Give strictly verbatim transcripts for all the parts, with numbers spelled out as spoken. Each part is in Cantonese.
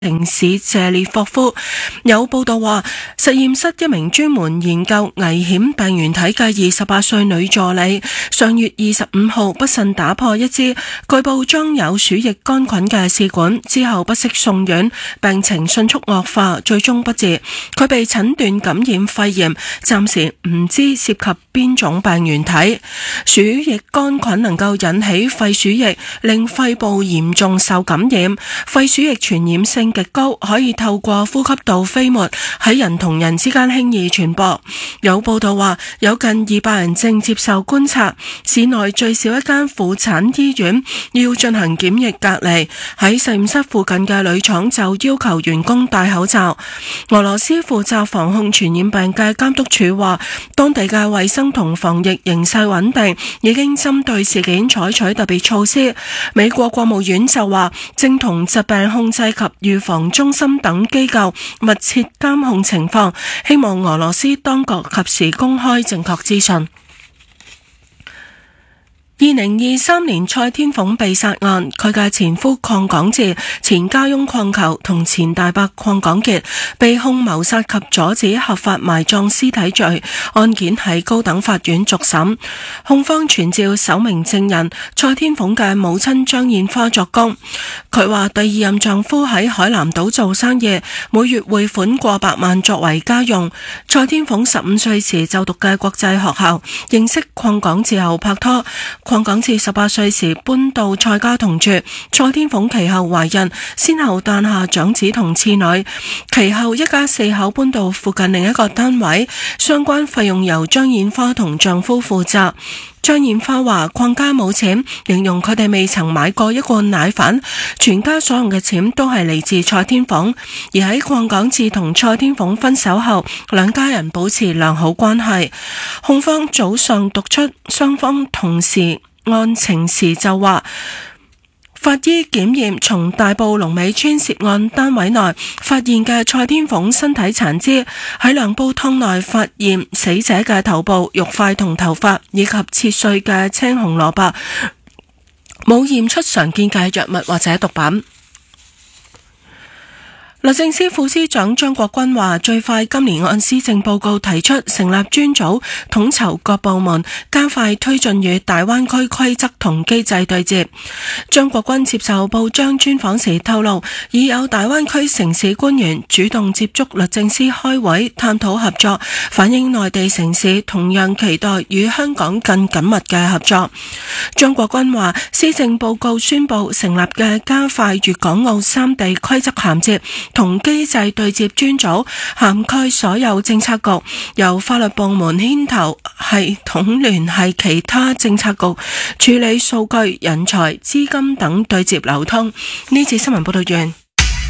城市謝列霍夫。有報道話，實驗室一名專門研究危險病原體嘅二十八歲女助理，上月二十五號不慎打破一支據報裝有鼠疫桿菌嘅試管，之後不適送院，病情迅速惡化，最終不治。佢被診斷感染肺炎，暫時唔知涉及邊種病原體。鼠疫桿菌能夠引起肺鼠疫，令肺部嚴重受感染。肺鼠疫傳染性極高，可以透過呼吸道飛沫喺人同人之間輕易傳播。有報道話，有近二百人正接受觀察。市內最少一間婦產醫院要進行檢疫隔離。喺實驗室附近嘅鋁廠就要求員工戴口罩。俄羅斯負責防控傳染病嘅監督署話，當地嘅衛生同防疫形勢穩定，已經針對事件採取特別措施。美國國務院就話，正同疾病控制及預防中心等機構密切監控情況，希望俄羅斯當局及時公開正確資訊。二零二三年蔡天鳳被殺案，佢嘅前夫鄺港智、前家翁鄺球同前大伯鄺港傑被控謀殺及阻止合法埋葬屍體罪，案件喺高等法院續審。控方傳召首名證人蔡天鳳嘅母親張燕花作供，佢話第二任丈夫喺海南島做生意，每月匯款過百萬作為家用。蔡天鳳十五歲時就讀嘅國際學校，認識鄺港智後拍拖。鄺港智十八歲時搬到蔡家同住，蔡天鳳其後懷孕，先後誕下長子同次女，其後一家四口搬到附近另一個單位，相關費用由張燕花同丈夫負責。張燕花話鄺家冇錢，形容佢哋未曾買過一罐奶粉，全家所用嘅錢都係嚟自蔡天鳳。而喺鄺港智同蔡天鳳分手後，兩家人保持良好關係。控方早上讀出雙方同時案情時就話，法醫檢驗從大埔龍尾村涉案單位內發現嘅蔡天鳳身體殘肢，喺兩煲湯內發現死者嘅頭部、肉塊同頭髮，以及切碎嘅青紅蘿蔔，冇驗出常見嘅藥物或者毒品。律政司副司長張國軍話，最快今年按施政報告提出成立專組，統籌各部門，加快推進與大灣區規則同機制對接。張國軍接受報章專訪時透露，已有大灣區城市官員主動接觸律政司開會探討合作，反映內地城市同樣期待與香港更緊密嘅合作。張國軍話，施政報告宣布成立嘅加快粵港澳三地規則銜接同機制對接專組，涵蓋所有政策局，由法律部門牽頭，系統聯繫其他政策局，處理數據、人才、資金等對接流通。呢次新聞報道完。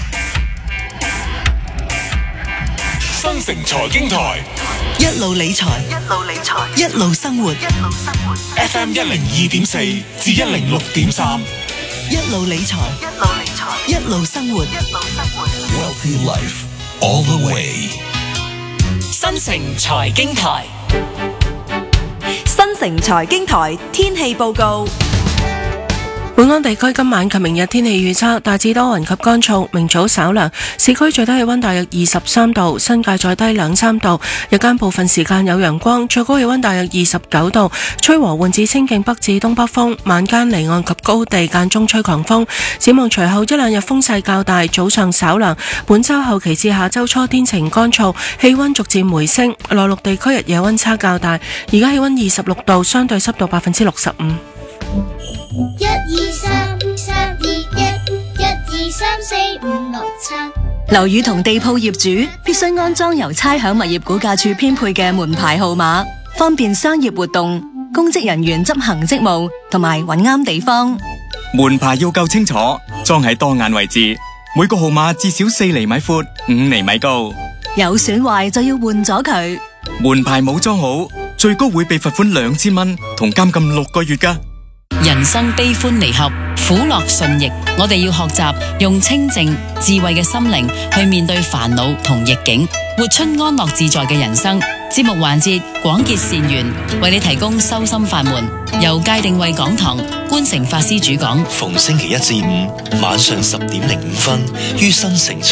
新城財經台， 一路理財， 一路理財， 一路生活， 一路生活。 F M 一零二點四至一零六點三， 一路理財， 一路理財， 一路生活， 一路生活。 Wealthy Life all the way。 新城財經台， 新城財經台天氣報告。 本港地區今晚及明日天氣預測，大致多雲及乾燥，明早稍涼，市區最低氣溫大約二十三度，新界再低兩三度，日間部分時間有陽光，最高氣溫大約二十九度，吹和緩至清勁北至東北風，晚間離岸及高地間中吹強風。展望隨後一兩日風勢較大，早上稍涼，本週後期至下週初天晴乾燥，氣溫逐漸回升，內陸地區日夜溫差較大，而家氣溫二十六度，相對濕度百分之六十五。 一二三三二一，一二三四五六七。 樓宇同地鋪業主必須安裝由差餉物業估價署編配嘅門牌號碼，方便商業活動、公職人員執行職務同埋揾啱地方。 門牌要夠清楚，裝喺當眼位置，每個號碼至少四厘米闊、五厘米高。 有損壞就要換咗佢。 門牌冇裝好，最高會被罰款兩千蚊同監禁六個月㗎。 人生悲歡離合，苦樂順逆，我哋要學習用清靜智慧嘅心靈去面對煩惱同逆境，活出安樂自在嘅人生。 節目環節廣結善緣，為你提供修心法門，由界定慧講堂觀誠法師主講。 逢星期一至五晚上十點零五分於新城